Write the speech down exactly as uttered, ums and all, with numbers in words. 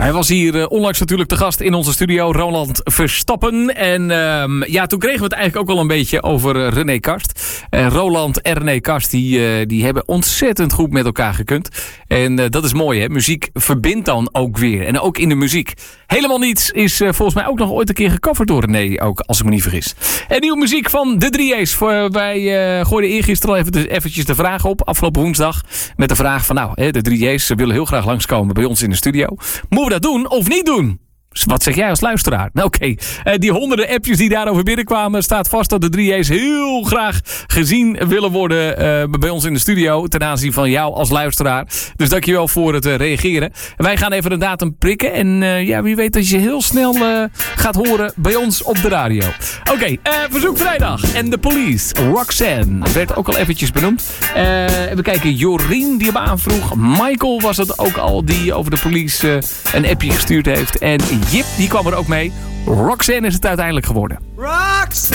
Hij was hier uh, onlangs natuurlijk te gast in onze studio, Roland Verstappen. En uh, ja, toen kregen we het eigenlijk ook al een beetje over uh, René Karst. Uh, Roland en René Karst, die, uh, die hebben ontzettend goed met elkaar gekund. En uh, dat is mooi, hè? Muziek verbindt dan ook weer. En ook in de muziek. Helemaal Niets is uh, volgens mij ook nog ooit een keer gecoverd door René, ook als ik me niet vergis. En nieuwe muziek van de drie A's. Voor, wij uh, gooiden eergisteren al even de, eventjes de vraag op, afgelopen woensdag. Met de vraag van, nou, hè, de drie A's willen heel graag langskomen bij ons in de studio. Moeten we dat doen of niet doen? Wat zeg jij als luisteraar? Nou, oké, okay. uh, die honderden appjes die daarover binnenkwamen, staat vast dat de drie A's heel graag gezien willen worden uh, bij ons in de studio ten aanzien van jou als luisteraar. Dus dankjewel voor het uh, reageren. Wij gaan even een datum prikken en uh, ja, wie weet dat je heel snel uh, gaat horen bij ons op de radio. Oké, okay, uh, Verzoek Vrijdag en The Police, Roxanne, werd ook al eventjes benoemd. Uh, even kijken, Jorien die hem aanvroeg. Michael was het ook al die over de Police uh, een appje gestuurd heeft. En Jip, die kwam er ook mee. Roxanne is het uiteindelijk geworden. Rox!